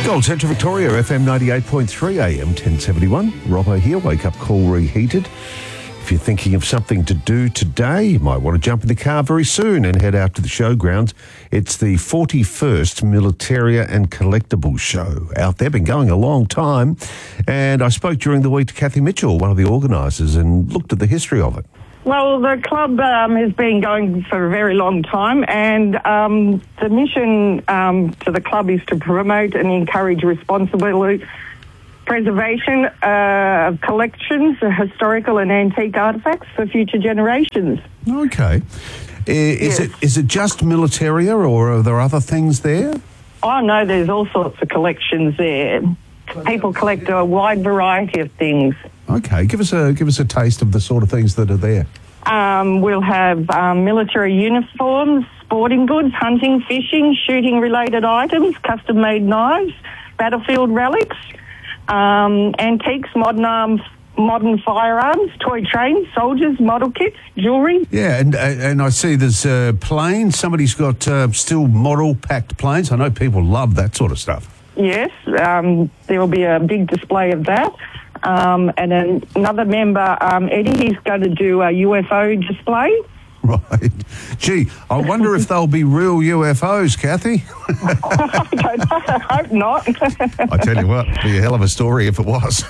Gold Central Victoria, FM 98.3 AM 1071. Robbo here, wake up call reheated. If you're thinking of something to do today, you might want to jump in the car very soon and head out to the showgrounds. It's the 41st Militaria and Collectibles Show out there. Been going a long time. And I spoke during the week to Kathy Mitchell, one of the organisers, and looked at the history of it. Well, the club has been going for a very long time, and the mission to the club is to promote and encourage responsible preservation of collections of historical and antique artefacts for future generations. Okay. Is it just Militaria, or are there other things there? Oh, no, there's all sorts of collections there. People collect a wide variety of things. Okay, give us a taste of the sort of things that are there. We'll have military uniforms, sporting goods, hunting, fishing, shooting-related items, custom-made knives, battlefield relics, antiques, modern firearms, toy trains, soldiers, model kits, jewellery. Yeah, and I see there's planes. Somebody's got still model-packed planes. I know people love that sort of stuff. Yes, there will be a big display of that. And then another member, Eddie, he's going to do a UFO display. Right. Gee, I wonder if they'll be real UFOs, Kathy. I don't know. I hope not. I tell you what, it'd be a hell of a story if it was.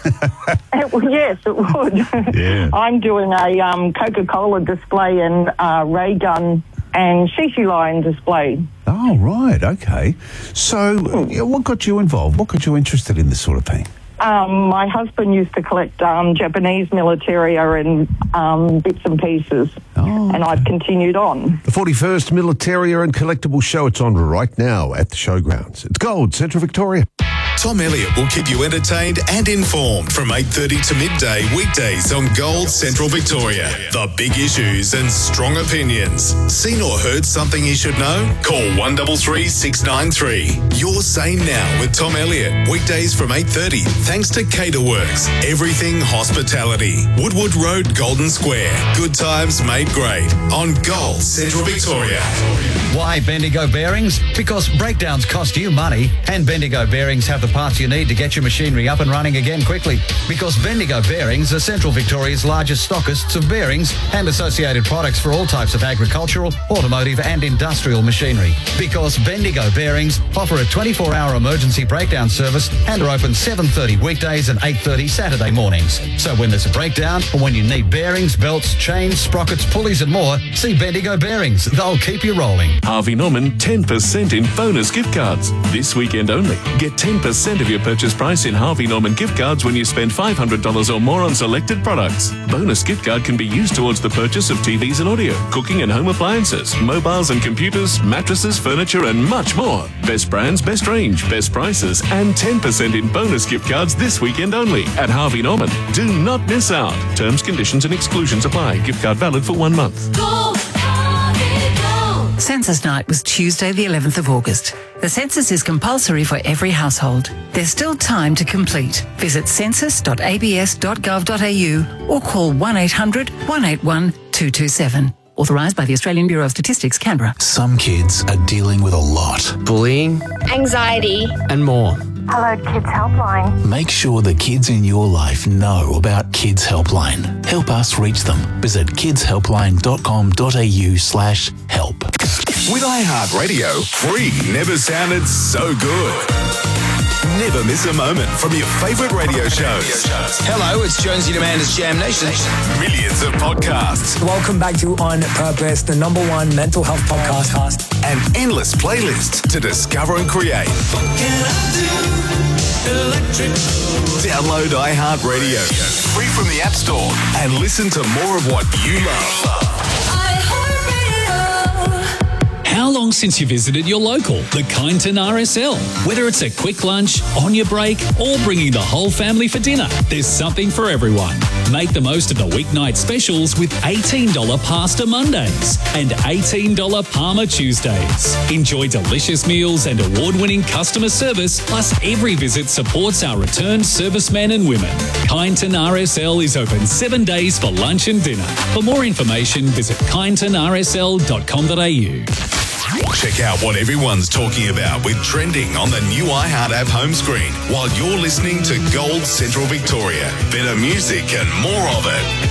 Yes, it would. Yeah. I'm doing a Coca-Cola display and ray gun and Shishi line display. Oh, right, okay. So, what got you involved? What got you interested in this sort of thing? My husband used to collect Japanese militaria and bits and pieces, and I've continued on. The 41st Militaria and Collectibles Show, it's on right now at the showgrounds. It's Gold, Central Victoria. Tom Elliott will keep you entertained and informed from 8:30 to midday weekdays on Gold Central Victoria. The big issues and strong opinions. Seen or heard something you should know? Call 133 693. Your Say Now with Tom Elliott. Weekdays from 8:30 thanks to Caterworks. Everything hospitality. Woodwood Road, Golden Square. Good times made great on Gold Central Victoria. Why Bendigo Bearings? Because breakdowns cost you money, and Bendigo Bearings have the parts you need to get your machinery up and running again quickly. Because Bendigo Bearings are Central Victoria's largest stockists of bearings and associated products for all types of agricultural, automotive and industrial machinery. Because Bendigo Bearings offer a 24-hour emergency breakdown service and are open 7:30 weekdays and 8:30 Saturday mornings. So when there's a breakdown or when you need bearings, belts, chains, sprockets, pulleys and more, see Bendigo Bearings. They'll keep you rolling. Harvey Norman 10% in bonus gift cards. This weekend only. Get 10% of your purchase price in Harvey Norman gift cards when you spend $500 or more on selected products. Bonus gift card can be used towards the purchase of TVs and audio, cooking and home appliances, mobiles and computers, mattresses, furniture and much more. Best brands, best range, best prices and 10% in bonus gift cards this weekend only at Harvey Norman. Do not miss out. Terms, conditions and exclusions apply. Gift card valid for 1 month. Census night was Tuesday the 11th of August. The census is compulsory for every household. There's still time to complete. Visit census.abs.gov.au or call 1800 181 227. Authorised by the Australian Bureau of Statistics, Canberra. Some kids are dealing with a lot. Bullying, anxiety, and more. Hello, Kids Helpline. Make sure the kids in your life know about Kids Helpline. Help us reach them. Visit kidshelpline.com.au/help. With iHeartRadio, free never sounded so good. Never miss a moment from your favourite radio shows. Hello, it's Jonesy and Amanda's Jam Nation. Millions of podcasts. Welcome back to On Purpose, the #1 mental health podcast. And endless playlists to discover and create. Download iHeartRadio, free from the App Store, and listen to more of what you love. How long since you visited your local, the Kyneton RSL? Whether it's a quick lunch, on your break, or bringing the whole family for dinner, there's something for everyone. Make the most of the weeknight specials with $18 Pasta Mondays and $18 Parma Tuesdays. Enjoy delicious meals and award-winning customer service, plus every visit supports our returned servicemen and women. Kyneton RSL is open 7 days for lunch and dinner. For more information, visit kynetonrsl.com.au. Check out what everyone's talking about with Trending on the new iHeart app home screen while you're listening to Gold Central Victoria. Better music and more of it.